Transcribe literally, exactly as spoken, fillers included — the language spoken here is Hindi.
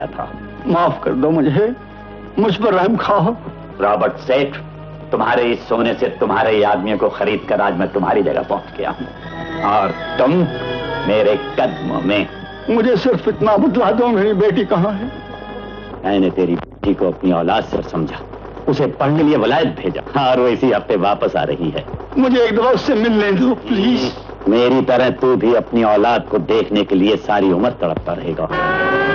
था। माफ कर दो मुझे, मुझ पर रहम खाओ। रॉबर्ट सेठ, तुम्हारे इस सोने से तुम्हारे ही आदमियों को खरीद कर आज मैं तुम्हारी जगह पहुंच गया हूं, और तुम मेरे कदमों में। मुझे सिर्फ इतना बतला दो, मेरी बेटी कहाँ है? मैंने तेरी बेटी को अपनी औलाद से समझा, उसे पढ़ने लिए वलायत भेजा, और वो इसी हफ्ते वापस आ रही है। मुझे एक दफा उससे मिलने दो प्लीज। मेरी तरह तू भी अपनी औलाद को देखने के लिए सारी उम्र तड़पता रहेगा।